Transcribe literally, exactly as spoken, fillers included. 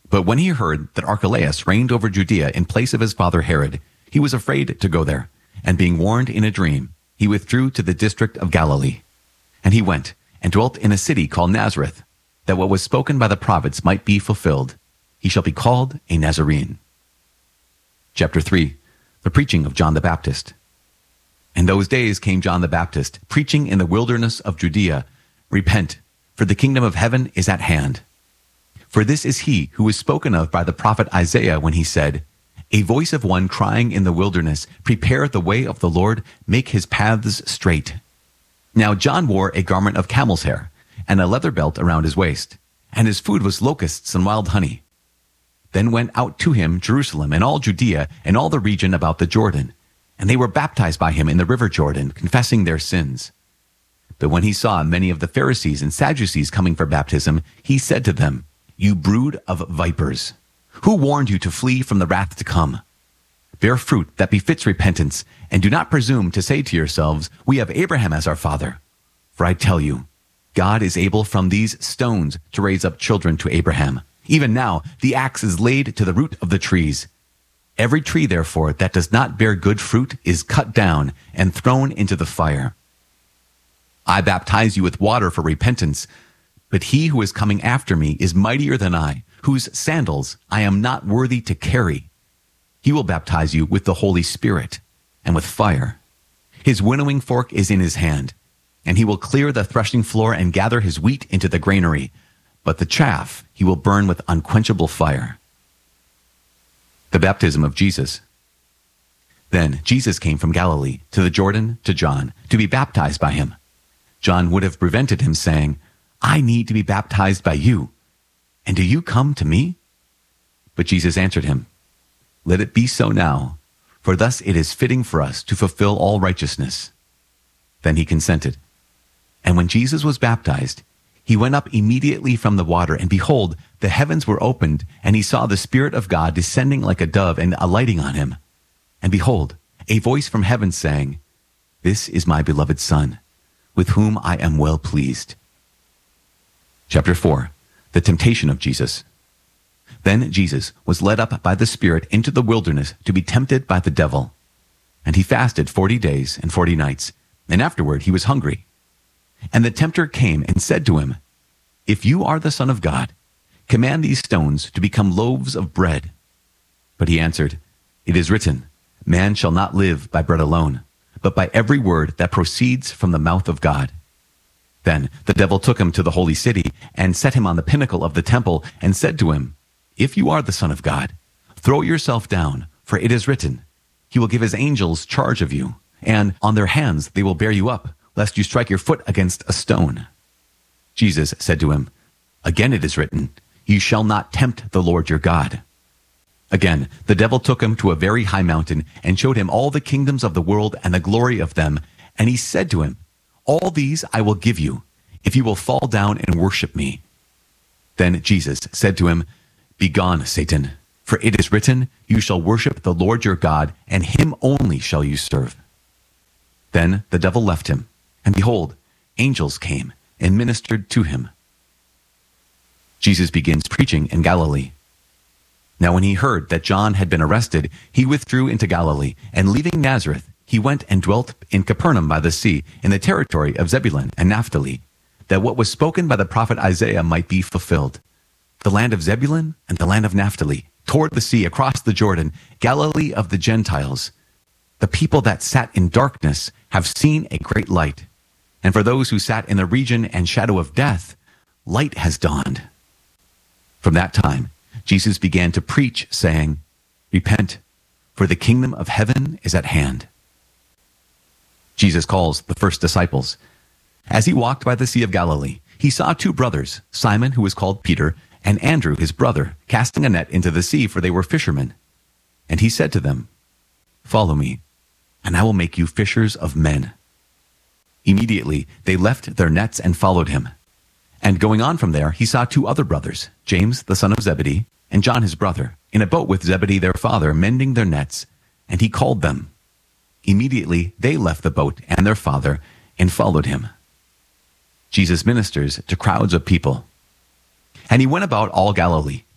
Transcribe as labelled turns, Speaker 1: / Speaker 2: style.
Speaker 1: But when he heard that Archelaus reigned over Judea in place of his father Herod, he was afraid to go there, and being warned in a dream, he withdrew to the district of Galilee. And he went and dwelt in a city called Nazareth, that what was spoken by the prophets might be fulfilled. He shall be called a Nazarene. Chapter three. The preaching of John the Baptist. In those days came John the Baptist, preaching in the wilderness of Judea, Repent, for the kingdom of heaven is at hand. For this is he who was spoken of by the prophet Isaiah when he said, A voice of one crying in the wilderness, Prepare the way of the Lord, make his paths straight. Now John wore a garment of camel's hair, and a leather belt around his waist, and his food was locusts and wild honey. Then went out to him Jerusalem and all Judea and all the region about the Jordan, and they were baptized by him in the river Jordan, confessing their sins. But when he saw many of the Pharisees and Sadducees coming for baptism, he said to them, You brood of vipers, who warned you to flee from the wrath to come? Bear fruit that befits repentance, and do not presume to say to yourselves, We have Abraham as our father. For I tell you, God is able from these stones to raise up children to Abraham. Even now, the axe is laid to the root of the trees. Every tree, therefore, that does not bear good fruit is cut down and thrown into the fire. I baptize you with water for repentance, but he who is coming after me is mightier than I, whose sandals I am not worthy to carry. He will baptize you with the Holy Spirit and with fire. His winnowing fork is in his hand, and he will clear the threshing floor and gather his wheat into the granary, but the chaff he will burn with unquenchable fire. The baptism of Jesus. Then Jesus came from Galilee to the Jordan to John to be baptized by him. John would have prevented him, saying, I need to be baptized by you, and do you come to me? But Jesus answered him, Let it be so now, for thus it is fitting for us to fulfill all righteousness. Then he consented. And when Jesus was baptized, he went up immediately from the water, and behold, the heavens were opened, and he saw the Spirit of God descending like a dove and alighting on him. And behold, a voice from heaven saying, This is my beloved Son, with whom I am well pleased. Chapter four. The temptation of Jesus. Then Jesus was led up by the Spirit into the wilderness to be tempted by the devil. And he fasted forty days and forty nights, and afterward he was hungry. And the tempter came and said to him, If you are the Son of God, command these stones to become loaves of bread. But he answered, It is written, Man shall not live by bread alone, but by every word that proceeds from the mouth of God. Then the devil took him to the holy city and set him on the pinnacle of the temple and said to him, If you are the Son of God, throw yourself down, for it is written, He will give his angels charge of you, and on their hands they will bear you up, lest you strike your foot against a stone. Jesus said to him, Again it is written, You shall not tempt the Lord your God. Again, the devil took him to a very high mountain and showed him all the kingdoms of the world and the glory of them. And he said to him, All these I will give you, if you will fall down and worship me. Then Jesus said to him, Begone, Satan, for it is written, You shall worship the Lord your God, and him only shall you serve. Then the devil left him, and behold, angels came and ministered to him. Jesus begins preaching in Galilee. Now when he heard that John had been arrested, he withdrew into Galilee, and leaving Nazareth, he went and dwelt in Capernaum by the sea, in the territory of Zebulun and Naphtali, that what was spoken by the prophet Isaiah might be fulfilled. The land of Zebulun and the land of Naphtali, toward the sea across the Jordan, Galilee of the Gentiles. The people that sat in darkness have seen a great light. And for those who sat in the region and shadow of death, light has dawned. From that time, Jesus began to preach, saying, Repent, for the kingdom of heaven is at hand. Jesus calls the first disciples. As he walked by the Sea of Galilee, he saw two brothers, Simon, who was called Peter, and Andrew, his brother, casting a net into the sea, for they were fishermen. And he said to them, Follow me, and I will make you fishers of men. Immediately they left their nets and followed him. And going on from there, he saw two other brothers, James the son of Zebedee, and John his brother, in a boat with Zebedee their father, mending their nets, and he called them. Immediately they left the boat and their father and followed him. Jesus ministers to crowds of people. And he went about all Galilee,